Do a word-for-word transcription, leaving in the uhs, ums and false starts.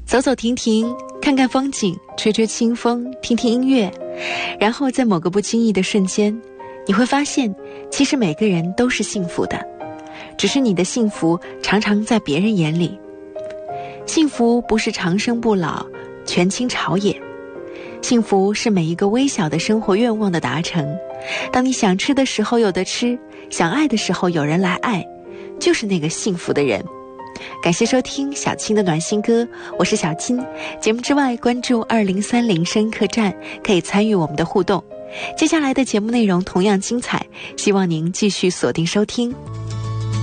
走走停停，看看风景，吹吹清风，听听音乐，然后在某个不经意的瞬间，你会发现其实每个人都是幸福的，只是你的幸福常常在别人眼里。幸福不是长生不老，权倾朝野，幸福是每一个微小的生活愿望的达成。当你想吃的时候有得吃，想爱的时候有人来爱，就是那个幸福的人。感谢收听小青的暖心歌，我是小青。节目之外，关注二零三零声客栈，可以参与我们的互动。接下来的节目内容同样精彩，希望您继续锁定收听。